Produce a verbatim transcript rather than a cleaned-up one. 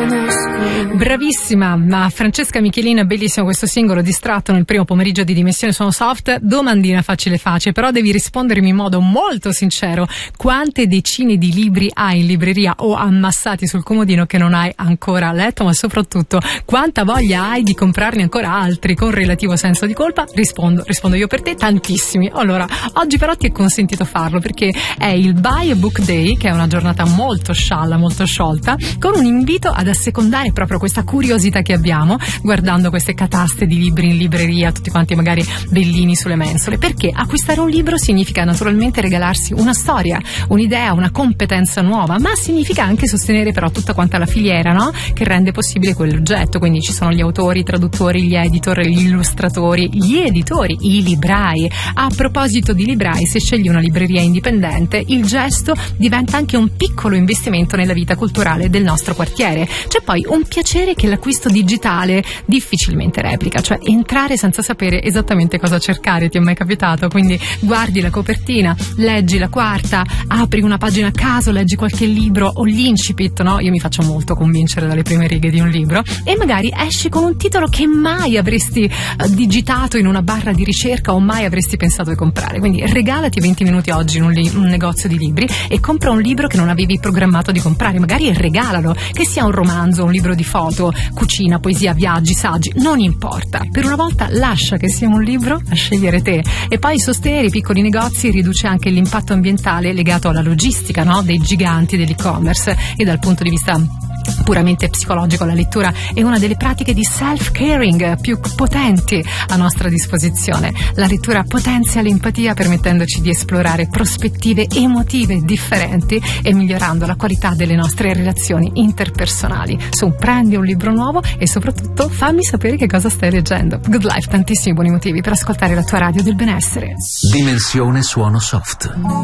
Bravissima, ma Francesca Michelin, bellissimo questo singolo, distratto nel primo pomeriggio di Dimensione Suono Soft. Domandina facile facile, però devi rispondermi in modo molto sincero: quante decine di libri hai in libreria o ammassati sul comodino che non hai ancora letto, ma soprattutto quanta voglia hai di comprarne ancora altri con relativo senso di colpa? Rispondo, rispondo io per te, tantissimi. Allora, oggi però ti è consentito farlo perché è il Buy a Book Day, che è una giornata molto scialla, molto sciolta, con un invito ad assecondare proprio questa curiosità che abbiamo guardando queste cataste di libri in libreria, tutti quanti magari bellini sulle mensole, perché acquistare un libro significa naturalmente regalarsi una storia, un'idea, una competenza nuova, ma significa anche sostenere però tutta quanta la filiera, no? Che rende possibile quell'oggetto. Quindi ci sono gli autori, i traduttori, gli editor, gli illustratori, gli editori, i librai. A proposito di librai, se scegli una libreria indipendente, il gesto diventa anche un piccolo investimento nella vita culturale del nostro quartiere. C'è poi un piacere che l'acquisto digitale difficilmente replica, cioè entrare senza sapere esattamente cosa cercare. Ti è mai capitato? Quindi guardi la copertina, leggi la quarta, apri una pagina a caso, leggi qualche libro o l'incipit, no? Io mi faccio molto convincere dalle prime righe di un libro e magari esci con un titolo che mai avresti uh, digitato in una barra di ricerca o mai avresti pensato di comprare. Quindi regalati venti minuti oggi in un, li- un negozio di libri e compra un libro che non avevi programmato di comprare, magari regalalo, che sia un romanzo, un libro di foto, cucina, poesia, viaggi, saggi, non importa. Per una volta lascia che sia un libro a scegliere te. E poi sostenere i piccoli negozi riduce anche l'impatto ambientale legato alla logistica, no? Dei giganti dell'e-commerce, e dal punto di vista puramente psicologico la lettura è una delle pratiche di self-caring più potenti a nostra disposizione. La lettura potenzia l'empatia permettendoci di esplorare prospettive emotive differenti e migliorando la qualità delle nostre relazioni interpersonali. Su, prendi un libro nuovo e soprattutto fammi sapere che cosa stai leggendo. Good Life, tantissimi buoni motivi per ascoltare la tua radio del benessere. Dimensione Suono Soft.